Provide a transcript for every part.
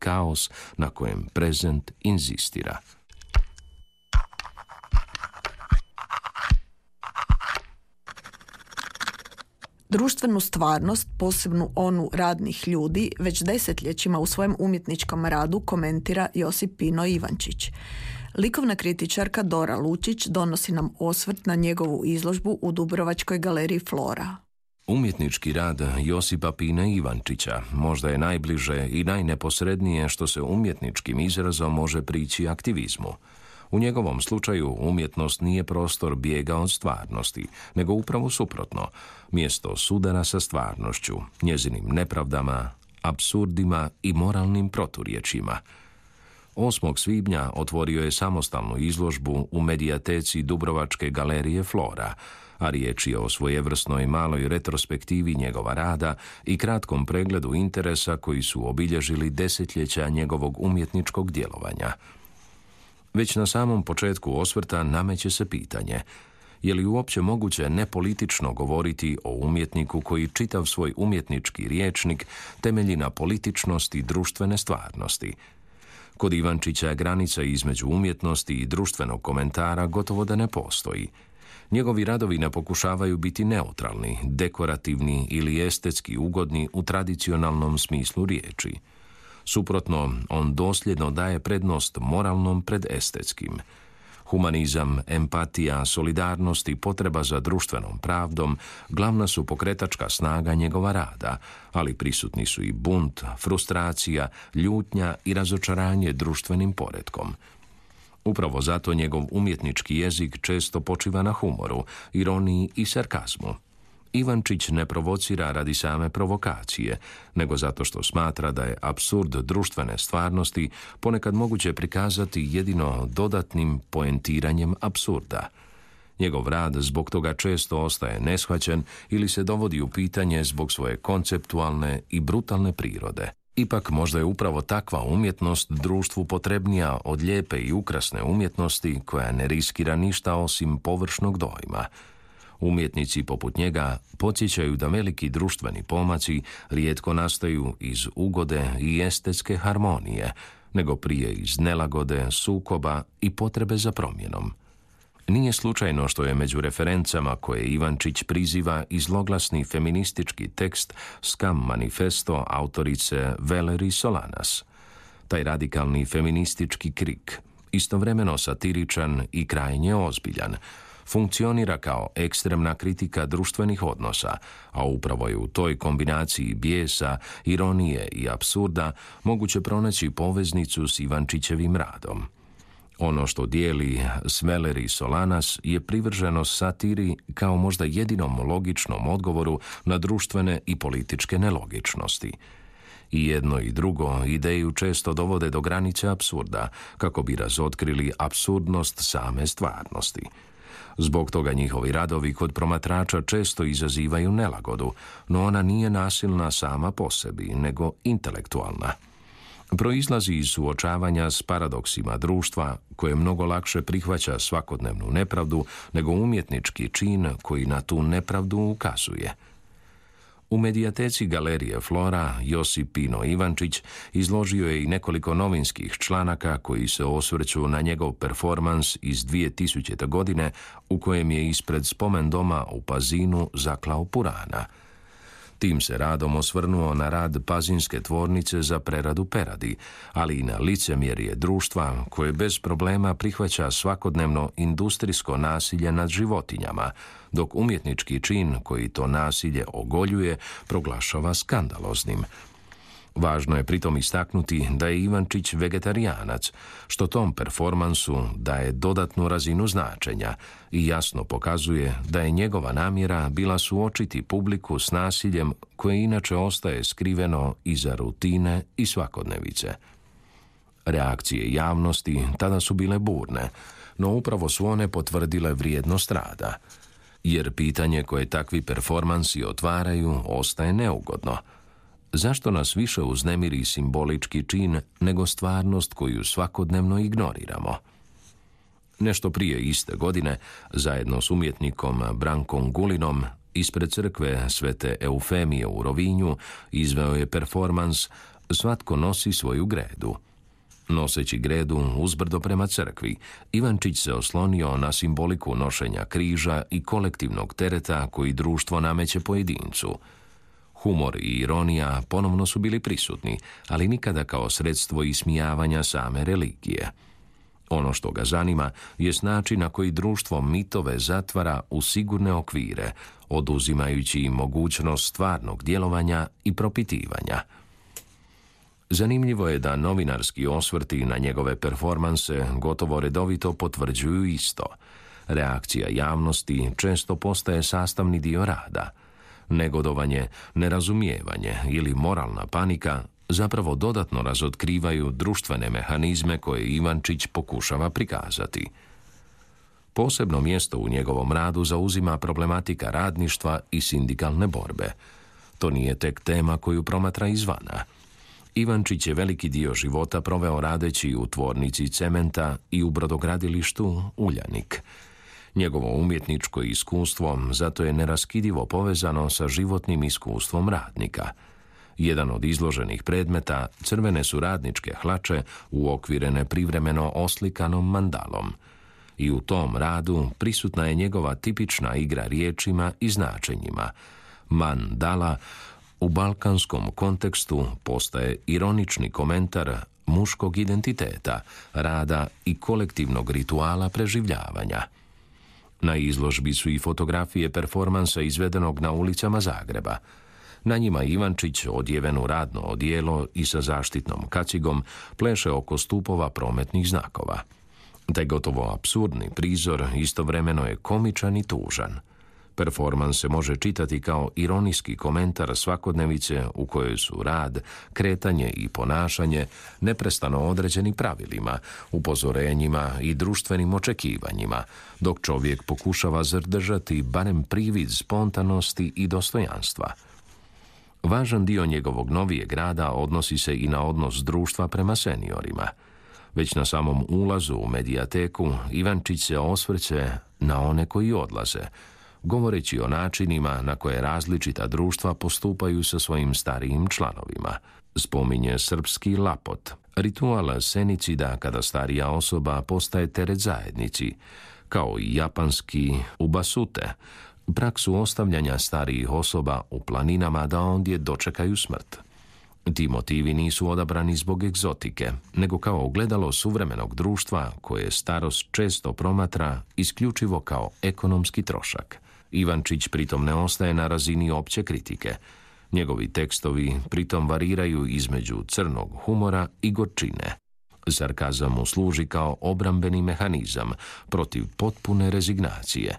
kaos na kojem prezent inzistira. Društvenu stvarnost, posebno onu radnih ljudi, već desetljećima u svojem umjetničkom radu komentira Josip Pino Ivančić. Likovna kritičarka Dora Lučić donosi nam osvrt na njegovu izložbu u Dubrovačkoj galeriji Flora. Umjetnički rad Josipa Pina Ivančića možda je najbliže i najneposrednije što se umjetničkim izrazom može prići aktivizmu. U njegovom slučaju umjetnost nije prostor bijega od stvarnosti, nego upravo suprotno, mjesto sudara sa stvarnošću, njezinim nepravdama, apsurdima i moralnim proturječima. 8. svibnja otvorio je samostalnu izložbu u medijateci Dubrovačke galerije Flora, a riječ je o svojevrsnoj maloj retrospektivi njegova rada i kratkom pregledu interesa koji su obilježili desetljeća njegovog umjetničkog djelovanja. Već na samom početku osvrta nameće se pitanje: je li uopće moguće nepolitično govoriti o umjetniku koji čitav svoj umjetnički rječnik temelji na političnosti društvene stvarnosti? Kod Ivančića granica između umjetnosti i društvenog komentara gotovo da ne postoji. Njegovi radovi ne pokušavaju biti neutralni, dekorativni ili estetski ugodni u tradicionalnom smislu riječi. Suprotno, on dosljedno daje prednost moralnom pred estetskim. Humanizam, empatija, solidarnost i potreba za društvenom pravdom glavna su pokretačka snaga njegova rada, ali prisutni su i bunt, frustracija, ljutnja i razočaranje društvenim poretkom. Upravo zato njegov umjetnički jezik često počiva na humoru, ironiji i sarkazmu. Ivančić ne provocira radi same provokacije, nego zato što smatra da je apsurd društvene stvarnosti ponekad moguće prikazati jedino dodatnim poentiranjem apsurda. Njegov rad zbog toga često ostaje neshvaćen ili se dovodi u pitanje zbog svoje konceptualne i brutalne prirode. Ipak možda je upravo takva umjetnost društvu potrebnija od lijepe i ukrasne umjetnosti koja ne riskira ništa osim površnog dojma. Umjetnici poput njega podsjećaju da veliki društveni pomaci rijetko nastaju iz ugode i estetske harmonije, nego prije iz nelagode, sukoba i potrebe za promjenom. Nije slučajno što je među referencama koje Ivančić priziva i zloglasni feministički tekst Scam manifesto autorice Valerie Solanas. Taj radikalni feministički krik, istovremeno satiričan i krajnje ozbiljan, funkcionira kao ekstremna kritika društvenih odnosa, a upravo je u toj kombinaciji bijesa, ironije i apsurda moguće pronaći poveznicu s Ivančićevim radom. Ono što dijeli s Valerie Solanas je privrženost satiri kao možda jedinom logičnom odgovoru na društvene i političke nelogičnosti. I jedno i drugo ideju često dovode do granice apsurda, kako bi razotkrili apsurdnost same stvarnosti. Zbog toga njihovi radovi kod promatrača često izazivaju nelagodu, no ona nije nasilna sama po sebi, nego intelektualna. Proizlazi iz suočavanja s paradoksima društva, koje mnogo lakše prihvaća svakodnevnu nepravdu nego umjetnički čin koji na tu nepravdu ukazuje. U medijateci galerije Flora Josip Pino Ivančić izložio je i nekoliko novinskih članaka koji se osvrću na njegov performans iz 2000. godine u kojem je ispred spomen doma u Pazinu zaklao purana. Tim se radom osvrnuo na rad pazinske tvornice za preradu peradi, ali i na licemjerje društva koje bez problema prihvaća svakodnevno industrijsko nasilje nad životinjama, dok umjetnički čin koji to nasilje ogoljuje proglašava skandaloznim. Važno je pritom istaknuti da je Ivančić vegetarijanac, što tom performansu daje dodatnu razinu značenja i jasno pokazuje da je njegova namjera bila suočiti publiku s nasiljem koje inače ostaje skriveno iza rutine i svakodnevice. Reakcije javnosti tada su bile burne, no upravo su one potvrdile vrijednost rada, jer pitanje koje takvi performansi otvaraju ostaje neugodno. Zašto nas više uznemiri simbolički čin nego stvarnost koju svakodnevno ignoriramo? Nešto prije iste godine, zajedno s umjetnikom Brankom Gulinom, ispred crkve Svete Eufemije u Rovinju izveo je performans Svatko nosi svoju gredu. Noseći gredu uzbrdo prema crkvi, Ivančić se oslonio na simboliku nošenja križa i kolektivnog tereta koji društvo nameće pojedincu. Humor i ironija ponovno su bili prisutni, ali nikada kao sredstvo ismijavanja same religije. Ono što ga zanima je način na koji društvo mitove zatvara u sigurne okvire, oduzimajući im mogućnost stvarnog djelovanja i propitivanja. Zanimljivo je da novinarski osvrti na njegove performanse gotovo redovito potvrđuju isto. Reakcija javnosti često postaje sastavni dio rada. Negodovanje, nerazumijevanje ili moralna panika zapravo dodatno razotkrivaju društvene mehanizme koje Ivančić pokušava prikazati. Posebno mjesto u njegovom radu zauzima problematika radništva i sindikalne borbe. To nije tek tema koju promatra izvana. Ivančić je veliki dio života proveo radeći u tvornici cementa i u brodogradilištu Uljanik. Njegovo umjetničko iskustvo zato je neraskidivo povezano sa životnim iskustvom radnika. Jedan od izloženih predmeta crvene su radničke hlače uokvirene privremeno oslikanom mandalom. I u tom radu prisutna je njegova tipična igra riječima i značenjima. Mandala u balkanskom kontekstu postaje ironični komentar muškog identiteta, rada i kolektivnog rituala preživljavanja. Na izložbi su i fotografije performansa izvedenog na ulicama Zagreba. Na njima Ivančić, odjeven u radno odijelo i sa zaštitnom kacigom, pleše oko stupova prometnih znakova. Taj gotovo apsurdni prizor istovremeno je komičan i tužan. Performans se može čitati kao ironijski komentar svakodnevice u kojoj su rad, kretanje i ponašanje neprestano određeni pravilima, upozorenjima i društvenim očekivanjima, dok čovjek pokušava zadržati barem privid spontanosti i dostojanstva. Važan dio njegovog novijeg rada odnosi se i na odnos društva prema seniorima. Već na samom ulazu u medijateku Ivančić se osvrće na one koji odlaze, govoreći o načinima na koje različita društva postupaju sa svojim starijim članovima. Spominje srpski lapot, ritual senicida kada starija osoba postaje teret zajednici, kao i japanski ubasute, praksu ostavljanja starijih osoba u planinama da ondje dočekaju smrt. Ti motivi nisu odabrani zbog egzotike, nego kao ogledalo suvremenog društva koje starost često promatra isključivo kao ekonomski trošak. Ivančić pritom ne ostaje na razini opće kritike. Njegovi tekstovi pritom variraju između crnog humora i gorčine. Sarkazam mu služi kao obrambeni mehanizam protiv potpune rezignacije.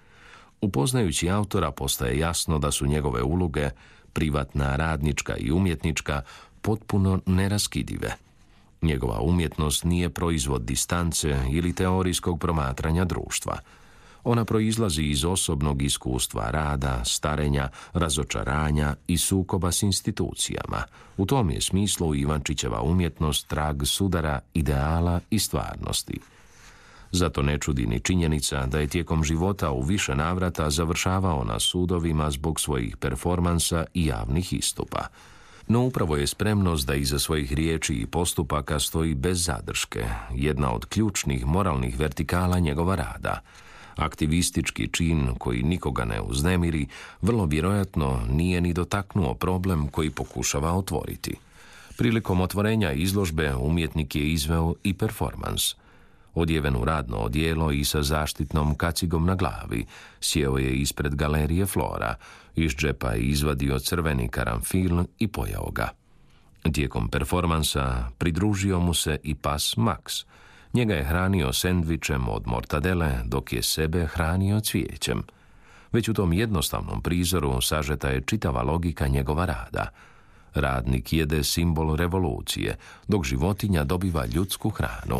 Upoznajući autora postaje jasno da su njegove uloge, privatna, radnička i umjetnička, potpuno neraskidive. Njegova umjetnost nije proizvod distance ili teorijskog promatranja društva. Ona proizlazi iz osobnog iskustva rada, starenja, razočaranja i sukoba s institucijama. U tom je smislu Ivančićeva umjetnost trag sudara ideala i stvarnosti. Zato ne čudi ni činjenica da je tijekom života u više navrata završavao na sudovima zbog svojih performansa i javnih istupa. No upravo je spremnost da iza svojih riječi i postupaka stoji bez zadrške, jedna od ključnih moralnih vertikala njegova rada. Aktivistički čin koji nikoga ne uznemiri, vrlo vjerojatno nije ni dotaknuo problem koji pokušava otvoriti. Prilikom otvorenja izložbe umjetnik je izveo i performans. Odjeven u radno odijelo i sa zaštitnom kacigom na glavi, sjeo je ispred galerije Flora, iz džepa je izvadio crveni karanfil i pojao ga. Tijekom performansa pridružio mu se i pas Max. Njega je hranio sendvičem od mortadele, dok je sebe hranio cvijećem. Već u tom jednostavnom prizoru sažeta je čitava logika njegova rada. Radnik jede simbol revolucije, dok životinja dobiva ljudsku hranu.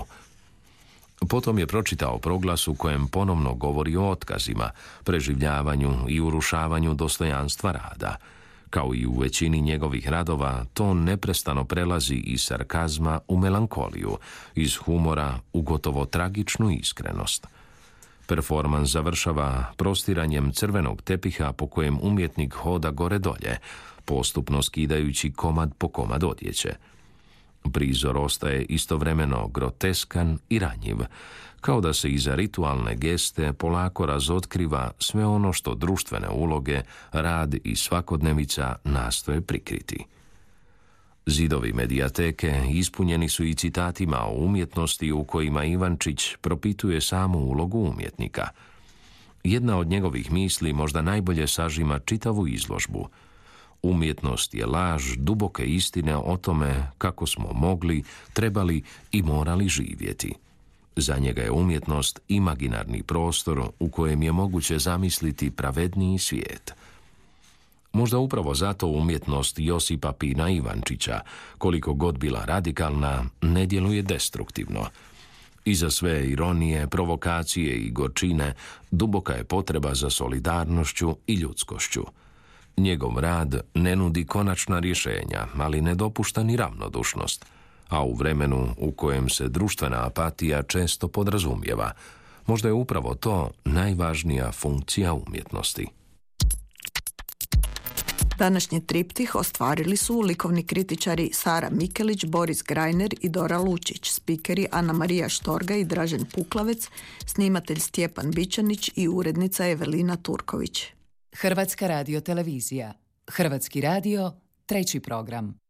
Potom je pročitao proglas u kojem ponovno govori o otkazima, preživljavanju i urušavanju dostojanstva rada. Kao i u većini njegovih radova, to neprestano prelazi iz sarkazma u melankoliju, iz humora u gotovo tragičnu iskrenost. Performans završava prostiranjem crvenog tepiha po kojem umjetnik hoda gore dolje, postupno skidajući komad po komad odjeće. Prizor ostaje istovremeno groteskan i ranjiv, kao da se iza ritualne geste polako razotkriva sve ono što društvene uloge, rad i svakodnevica nastoje prikriti. Zidovi medijateke ispunjeni su i citatima o umjetnosti u kojima Ivančić propituje samu ulogu umjetnika. Jedna od njegovih misli možda najbolje sažima čitavu izložbu. Umjetnost je laž duboke istine o tome kako smo mogli, trebali i morali živjeti. Za njega je umjetnost imaginarni prostor u kojem je moguće zamisliti pravedniji svijet. Možda upravo zato umjetnost Josipa Pina Ivančića, koliko god bila radikalna, ne djeluje destruktivno. Iza sve ironije, provokacije i gorčine duboka je potreba za solidarnošću i ljudskošću. Njegov rad ne nudi konačna rješenja, ali ne dopušta ni ravnodušnost, a u vremenu u kojem se društvena apatija često podrazumijeva, možda je upravo to najvažnija funkcija umjetnosti. Današnji triptih ostvarili su likovni kritičari Sara Mikelić, Boris Grajner i Dora Lučić, spikeri Ana Marija Štorga i Dražen Puklavec, snimatelj Stjepan Bičanić i urednica Evelina Turković. Hrvatska radiotelevizija. Hrvatski radio, 3. program.